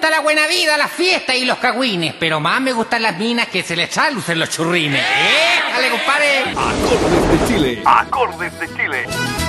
gusta la buena vida, las fiestas y los cagüines, pero más me gustan las minas que se les lucen los churrines. ¡Dale, compadre! Acordes de Chile. Acordes de Chile.